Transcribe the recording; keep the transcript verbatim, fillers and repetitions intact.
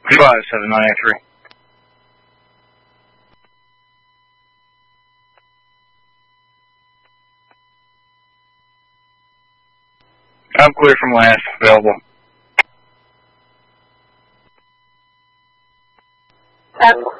Goodbye, seven nine eight three. I'm clear from last available. Um,